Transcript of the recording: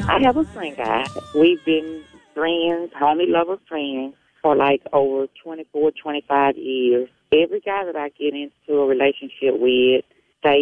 I have a friend guy. We've been friends, homie lover friends, for like over 24, 25 years. Every guy that I get into a relationship with,